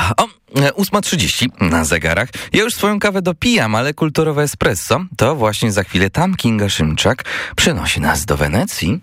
O, 8:30 na zegarach. Ja już swoją kawę dopijam, ale kulturowe espresso to właśnie za chwilę tam Kinga Szymczak przenosi nas do Wenecji.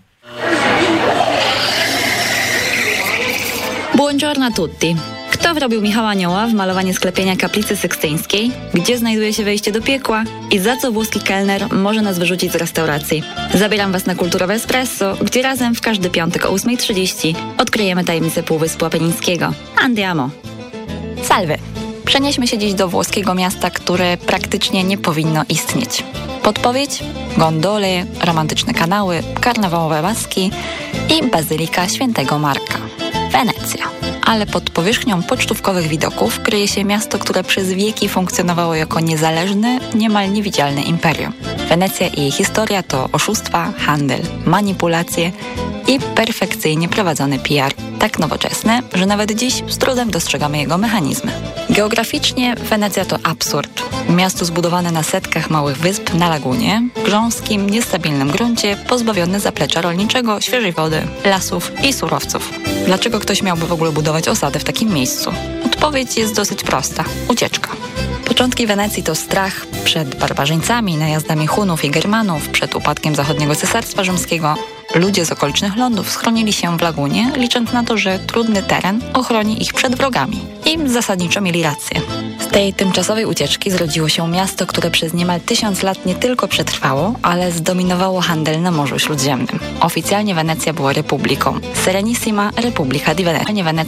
Buongiorno a tutti. Kto wrobił Michała Anioła w malowanie sklepienia kaplicy sykstyńskiej? Gdzie znajduje się wejście do piekła? I za co włoski kelner może nas wyrzucić z restauracji? Zabieram was na kulturowe espresso, gdzie razem w każdy piątek o 8:30 odkryjemy tajemnicę Półwyspu Apenińskiego. Andiamo! Salve! Przenieśmy się dziś do włoskiego miasta, które praktycznie nie powinno istnieć. Podpowiedź? Gondole, romantyczne kanały, karnawałowe maski i Bazylika Świętego Marka. Wenecja. Ale pod powierzchnią pocztówkowych widoków kryje się miasto, które przez wieki funkcjonowało jako niezależne, niemal niewidzialne imperium. Wenecja i jej historia to oszustwa, handel, manipulacje i perfekcyjnie prowadzony PR. Tak nowoczesne, że nawet dziś z trudem dostrzegamy jego mechanizmy. Geograficznie Wenecja to absurd. Miasto zbudowane na setkach małych wysp na lagunie, grząskim, niestabilnym gruncie, pozbawione zaplecza rolniczego, świeżej wody, lasów i surowców. Dlaczego ktoś miałby w ogóle budować osadę w takim miejscu? Odpowiedź jest dosyć prosta. Ucieczka. Początki Wenecji to strach przed barbarzyńcami, najazdami Hunów i Germanów, przed upadkiem zachodniego cesarstwa rzymskiego. Ludzie z okolicznych lądów schronili się w lagunie, licząc na to, że trudny teren ochroni ich przed wrogami. I zasadniczo mieli rację. Z tej tymczasowej ucieczki zrodziło się miasto, które przez niemal 1000 lat nie tylko przetrwało, ale zdominowało handel na Morzu Śródziemnym. Oficjalnie Wenecja była republiką. Serenissima Repubblica di Venezia.